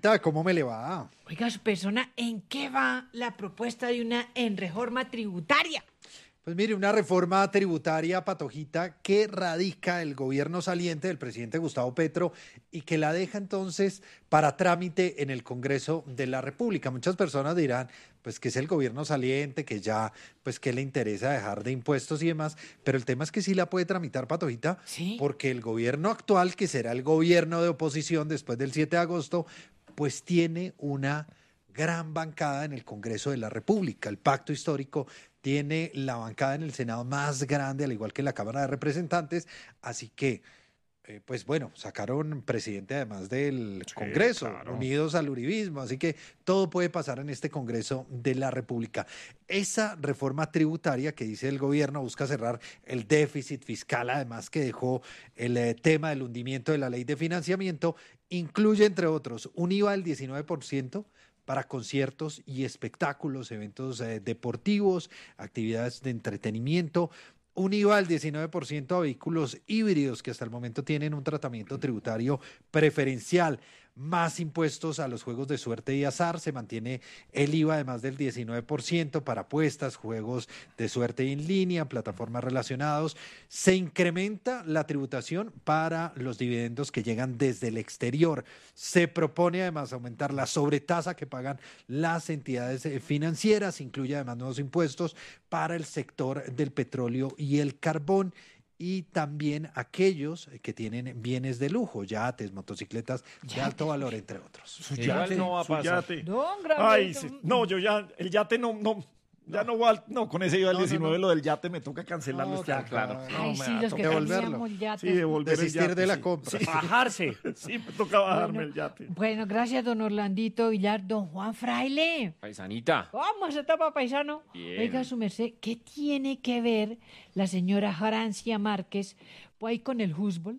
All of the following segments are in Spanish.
Patojita, ¿cómo me le va? Oiga, su persona, ¿en qué va la propuesta de una reforma tributaria? Pues mire, una reforma tributaria, Patojita, que radica el gobierno saliente del presidente Gustavo Petro y que la deja entonces para trámite en el Congreso de la República. Muchas personas dirán, pues que es el gobierno saliente, que ya, pues que le interesa dejar de impuestos y demás, pero el tema es que sí la puede tramitar, Patojita, ¿Sí? porque el gobierno actual, que será el gobierno de oposición después del 7 de agosto, pues tiene una gran bancada en el Congreso de la República. El pacto histórico tiene la bancada en el Senado más grande, al igual que en la Cámara de Representantes, así que, pues bueno, sacaron presidente además del Congreso, claro. unidos al uribismo, así que todo puede pasar en este Congreso de la República. Esa reforma tributaria que dice el gobierno busca cerrar el déficit fiscal, además que dejó el tema del hundimiento de la ley de financiamiento, incluye, entre otros, un IVA del 19%, para conciertos y espectáculos, eventos deportivos, actividades de entretenimiento, un IVA del 19% a vehículos híbridos que hasta el momento tienen un tratamiento tributario preferencial, más impuestos a los juegos de suerte y azar, se mantiene el IVA de más del 19% para apuestas, juegos de suerte en línea, plataformas relacionados, se incrementa la tributación para los dividendos que llegan desde el exterior, se propone además aumentar la sobretasa que pagan las entidades financieras, incluye además nuevos impuestos para el sector del petróleo y el carbón, y también aquellos que tienen bienes de lujo, yates, motocicletas de alto valor, entre otros. Su Igual yate, no va a su pasar. yate. Don Ay, Gravito. sí. No, yo ya, el yate no, ya no va, no, con ese IVA del 19, lo del yate me toca cancelarlo No, este año. claro. No, Ay, me sí, va a los que tocar. devolverlo. teníamos yates. Sí, devolver Desistir el yate, de la sí. compra. Sí, Bajarse. sí, me toca bajarme Bueno, el yate. Bueno, gracias, don Orlandito Villar. Don Juan Fraile. Paisanita. ¿Cómo se tapa, paisano? Bien. Oiga, su merced, ¿qué tiene que ver la señora Francia Márquez pues, ahí con el fútbol?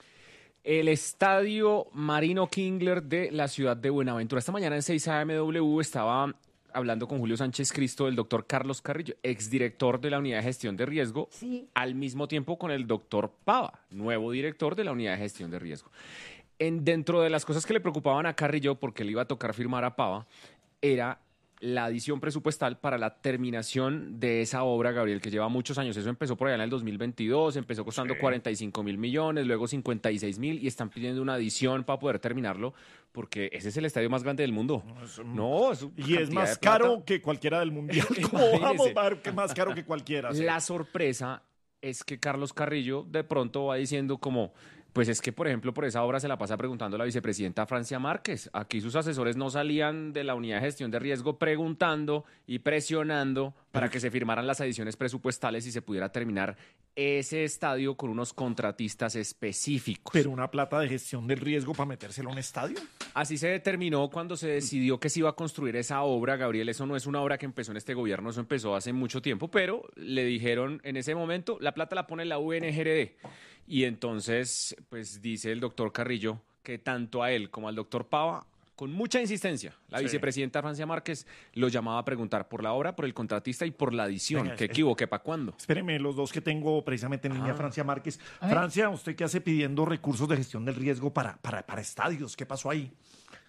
El estadio Marino Kingler de la ciudad de Buenaventura. Esta mañana en 6 AMW estaba hablando con Julio Sánchez Cristo, el doctor Carlos Carrillo, exdirector de la Unidad de Gestión de Riesgo, Sí. al mismo tiempo con el doctor Pava, nuevo director de la Unidad de Gestión de Riesgo. Dentro de las cosas que le preocupaban a Carrillo, porque le iba a tocar firmar a Pava, era la adición presupuestal para la terminación de esa obra, Gabriel, que lleva muchos años. Eso empezó por allá en el 2022, empezó costando 45 mil millones, luego 56 mil, y están pidiendo una adición para poder terminarlo, porque ese es el estadio más grande del mundo. No, es Y es más caro que cualquiera del mundial. ¿Cómo vamos a ver que más caro que cualquiera? Sí. La sorpresa es que Carlos Carrillo de pronto va diciendo como, pues es que, por ejemplo, por esa obra se la pasa preguntando a la vicepresidenta Francia Márquez. Aquí sus asesores no salían de la unidad de gestión de riesgo preguntando y presionando para que se firmaran las adiciones presupuestales y se pudiera terminar ese estadio con unos contratistas específicos. Pero una plata de gestión del riesgo para metérselo a un estadio. Así se determinó cuando se decidió que se iba a construir esa obra, Gabriel. Eso no es una obra que empezó en este gobierno, eso empezó hace mucho tiempo, pero le dijeron en ese momento, la plata la pone la UNGRD. Y entonces, pues dice el doctor Carrillo que tanto a él como al doctor Pava, con mucha insistencia, la vicepresidenta Francia Márquez lo llamaba a preguntar por la obra, por el contratista y por la adición. Venga, ¿Qué equivoqué? ¿Para cuándo? Espéreme, los dos que tengo precisamente en línea, Francia Márquez. Francia, ¿usted qué hace pidiendo recursos de gestión del riesgo para estadios? ¿Qué pasó ahí?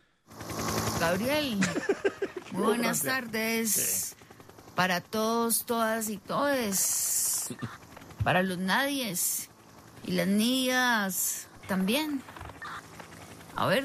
Gabriel, muy buenas tardes para todos, todas y todes, para los nadies y las niñas también. A ver,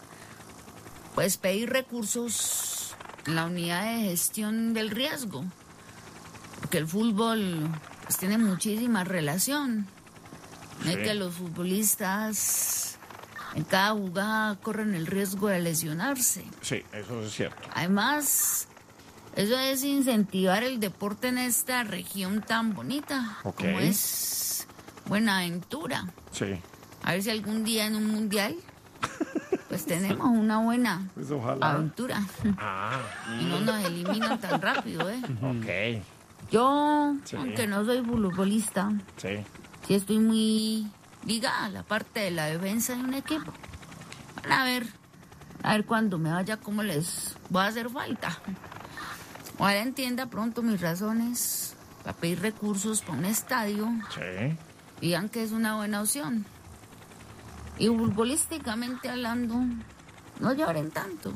pues pedir recursos en la unidad de gestión del riesgo, porque el fútbol pues tiene muchísima relación. Es que los futbolistas en cada jugada corren el riesgo de lesionarse. Sí, eso es cierto. Además, eso es incentivar el deporte en esta región tan bonita Ok. como es Buenaventura. Sí, A ver si algún día en un mundial pues tenemos una buena pues ojalá. aventura y no nos eliminan tan rápido, Ok, Yo, Sí. aunque no soy futbolista, sí. sí estoy muy ligada a la parte de la defensa de un equipo. Van a ver cuando me vaya cómo les voy a hacer falta. Ojalá entienda pronto mis razones para pedir recursos para un estadio Sí. y vean que es una buena opción. Y futbolísticamente hablando, No lloren tanto.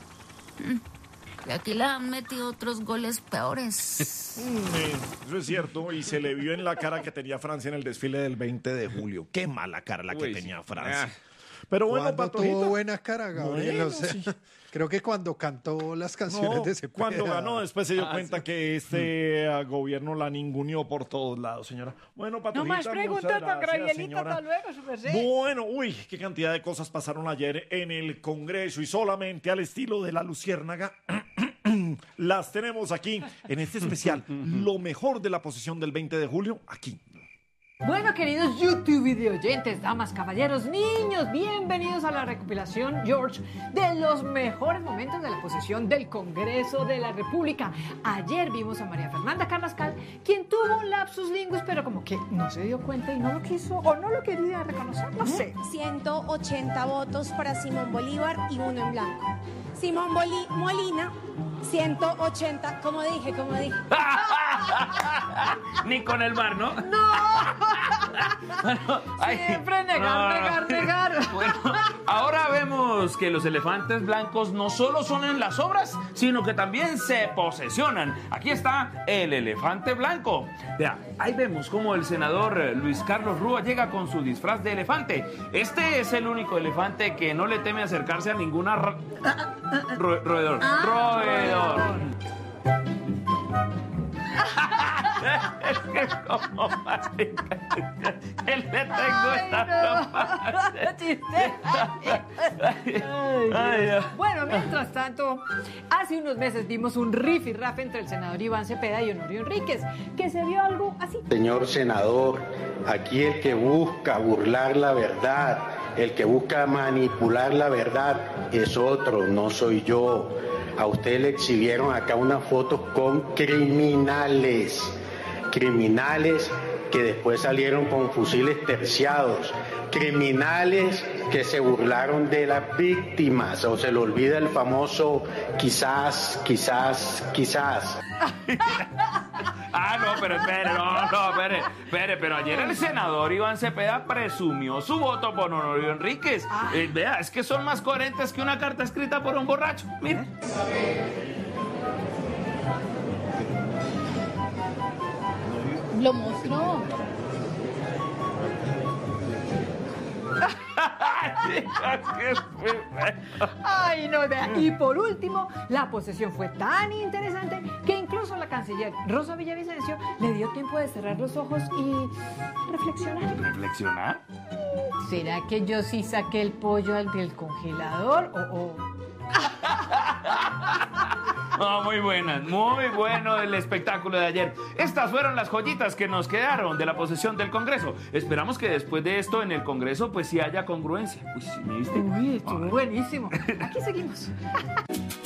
Y aquí le han metido otros goles peores. Eso es cierto, y se le vio en la cara que tenía Francia en el desfile del 20 de julio. Qué mala cara la que tenía Francia. Pero bueno, ¿Cuándo Patojito, tuvo buena cara, Gabriel? Bueno, O sea, sí. creo que cuando cantó las canciones de Cepeda. cuando ganó, después se dio cuenta que este gobierno la ninguneó por todos lados, señora. Bueno, No Patojita, más preguntas, muchas don gracias, Gabrielito. señora. Hasta luego, su merced. Bueno, uy, qué cantidad de cosas pasaron ayer en el Congreso y solamente al estilo de la Luciérnaga las tenemos aquí en este especial. Lo mejor de la posición del 20 de julio, aquí. Bueno, queridos YouTube videoyentes, damas, caballeros, niños, bienvenidos a la recopilación, George, de los mejores momentos de la posesión del Congreso de la República. Ayer vimos a María Fernanda Carrascal, quien tuvo un lapsus lingus, pero como que no se dio cuenta y no lo quiso o no lo quería reconocer, no sé. 180 votos para Simón Bolívar y uno en blanco. Simón Molina, 180, como dije. Ni con el mar, ¿no? Bueno, Siempre negar. Bueno, ahora vemos que los elefantes blancos no solo son en las obras, sino que también se posesionan. Aquí está el elefante blanco. Vea, ahí vemos cómo el senador Luis Carlos Rúa llega con su disfraz de elefante. Este es el único elefante que no le teme acercarse a ninguna roedor. Es que como que le tengo esta Bueno, mientras tanto, hace unos meses vimos un rifirrafe entre el senador Iván Cepeda y Honorio Enríquez, que se vio algo así. Señor senador, aquí el que busca burlar la verdad, el que busca manipular la verdad es otro, no soy yo. A usted le exhibieron acá una foto con criminales que después salieron con fusiles terciados, criminales que se burlaron de las víctimas, o se le olvida el famoso quizás. No, pero espere, pero ayer el senador Iván Cepeda presumió su voto por Honorio Enríquez. Vea, es que son más coherentes que una carta escrita por un borracho. Mire. Lo mostró. Ay, no, vea. Y por último, la posesión fue tan interesante que incluso la canciller Rosa Villavicencio le dio tiempo de cerrar los ojos y reflexionar. ¿Reflexionar? ¿Será que yo sí saqué el pollo del congelador o...? Muy bueno el espectáculo de ayer. Estas fueron las joyitas que nos quedaron de la posesión del Congreso. Esperamos que después de esto en el Congreso pues sí haya congruencia. Uy, ¿sí me viste? Uy, estuvo buenísimo. Aquí seguimos.